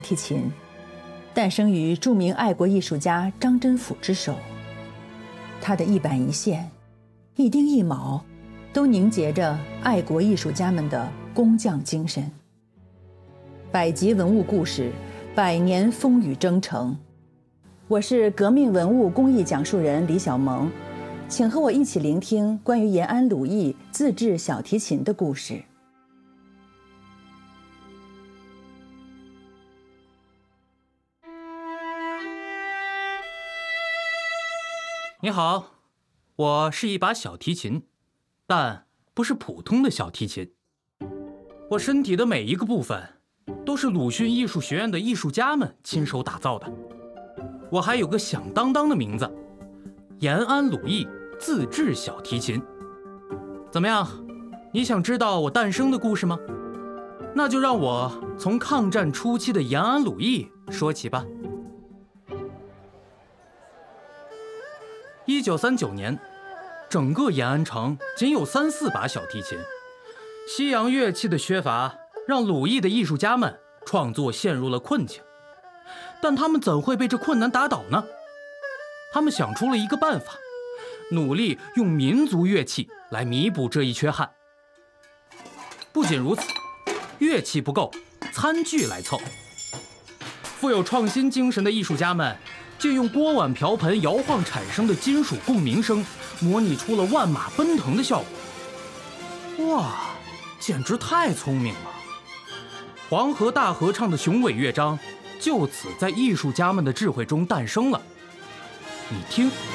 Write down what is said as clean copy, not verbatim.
提琴，诞生于著名爱国艺术家张真甫之手。他的一板一线、一钉一铆，都凝结着爱国艺术家们的工匠精神。百集文物故事，百年风雨征程。我是革命文物工艺讲述人李小萌，请和我一起聆听关于延安鲁艺自制小提琴的故事。 你好，我是一把小提琴，但不是普通的小提琴。我身体的每一个部分都是鲁迅艺术学院的艺术家们亲手打造的。我还有个响当当的名字，延安鲁艺自制小提琴。怎么样，你想知道我诞生的故事吗？那就让我从抗战初期的延安鲁艺说起吧。1939年，整个延安城仅有3-4把小提琴，西洋乐器的缺乏让鲁艺的艺术家们创作陷入了困境。但他们怎会被这困难打倒呢？他们想出了一个办法，努力用民族乐器来弥补这一缺憾。不仅如此，乐器不够，餐具来凑。富有创新精神的艺术家们借用锅碗瓢盆摇晃产生的金属共鸣声，模拟出了万马奔腾的效果。哇，简直太聪明了！黄河大合唱的雄伟乐章就此在艺术家们的智慧中诞生了。你听，